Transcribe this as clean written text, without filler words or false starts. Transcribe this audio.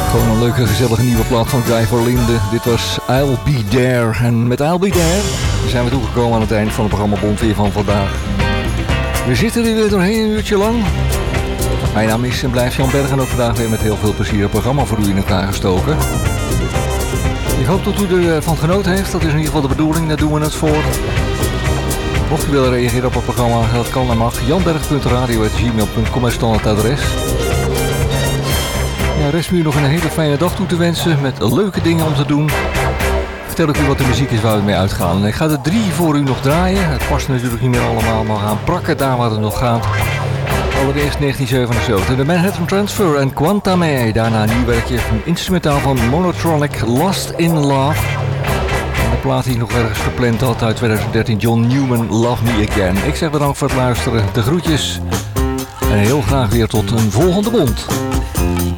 Gewoon een leuke, gezellige nieuwe plaat van Guy Verlinde. Dit was I'll Be There. En met I'll Be There zijn we toegekomen aan het eind van het programma Bondweer van vandaag. We zitten er weer doorheen een uurtje lang. Mijn naam is en blijft Jan Berg en ook vandaag weer met heel veel plezier het programma voor u in elkaar gestoken. Ik hoop dat u ervan genoten heeft. Dat is in ieder geval de bedoeling, daar doen we het voor. Mocht u willen reageren op het programma, dat kan en mag. janberg.radio@gmail.com is dan het adres. Ja, rest me u nog een hele fijne dag toe te wensen met leuke dingen om te doen. Vertel ik u wat de muziek is waar we mee uitgaan. En ik ga er 3 voor u nog draaien. Het past natuurlijk niet meer allemaal, maar we gaan prakken daar waar het nog gaat. Allereerst 1977, de Manhattan Transfer en Quantame. Daarna een nieuw werkje, een instrumentaal van Monotronic, Lost in Love. En de plaat die ik nog ergens gepland had uit 2013, John Newman, Love Me Again. Ik zeg bedankt voor het luisteren, de groetjes. En heel graag weer tot een volgende bond.